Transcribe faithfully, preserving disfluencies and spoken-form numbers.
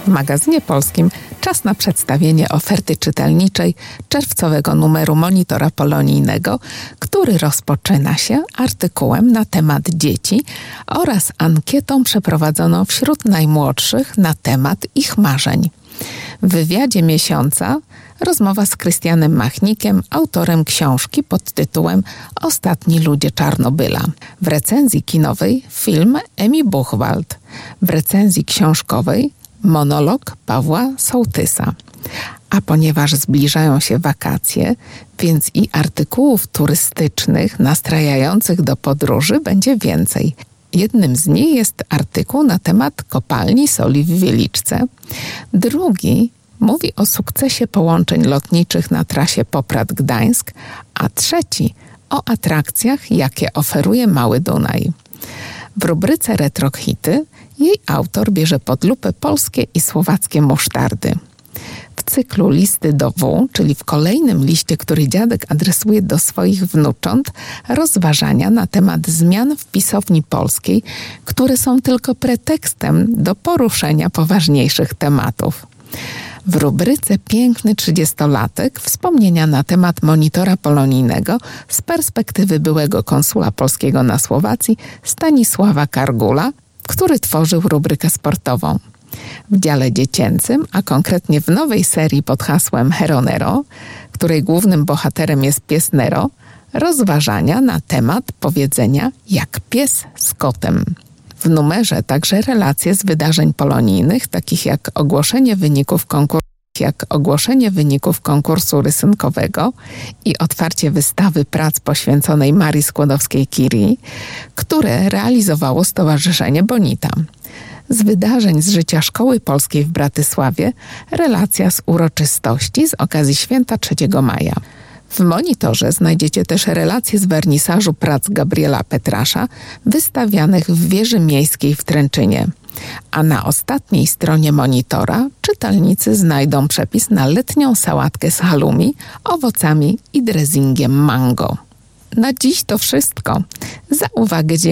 W magazynie polskim czas na przedstawienie oferty czytelniczej czerwcowego numeru Monitora Polonijnego, który rozpoczyna się artykułem na temat dzieci oraz ankietą przeprowadzoną wśród najmłodszych na temat ich marzeń. W wywiadzie miesiąca rozmowa z Krystianem Machnikiem, autorem książki pod tytułem Ostatni ludzie Czarnobyla. W recenzji kinowej film Emi Buchwald. W recenzji książkowej monolog Pawła Sołtysa. A ponieważ zbliżają się wakacje, więc i artykułów turystycznych nastrajających do podróży będzie więcej. Jednym z nich jest artykuł na temat kopalni soli w Wieliczce. Drugi mówi o sukcesie połączeń lotniczych na trasie Poprad-Gdańsk, a trzeci o atrakcjach, jakie oferuje Mały Dunaj. W rubryce Retrohity jej autor bierze pod lupę polskie i słowackie musztardy. W cyklu Listy do W, czyli w kolejnym liście, który dziadek adresuje do swoich wnucząt, rozważania na temat zmian w pisowni polskiej, które są tylko pretekstem do poruszenia poważniejszych tematów. W rubryce Piękny trzydziestolatek wspomnienia na temat Monitora Polonijnego z perspektywy byłego konsula polskiego na Słowacji Stanisława Kargula, który tworzył rubrykę sportową. W dziale dziecięcym, a konkretnie w nowej serii pod hasłem Hero Nero, której głównym bohaterem jest pies Nero, rozważania na temat powiedzenia jak pies z kotem. W numerze także relacje z wydarzeń polonijnych, takich jak ogłoszenie wyników konkursu, jak ogłoszenie wyników konkursu rysunkowego i otwarcie wystawy prac poświęconej Marii Skłodowskiej-Curie, które realizowało Stowarzyszenie Bonita. Z wydarzeń z życia Szkoły Polskiej w Bratysławie relacja z uroczystości z okazji święta trzeciego maja. W Monitorze znajdziecie też relacje z wernisażu prac Gabriela Petrasza wystawianych w Wieży Miejskiej w Tręczynie. A na ostatniej stronie Monitora czytelnicy znajdą przepis na letnią sałatkę z halloumi, owocami i dressingiem mango. Na dziś to wszystko. Za uwagę dziękuję.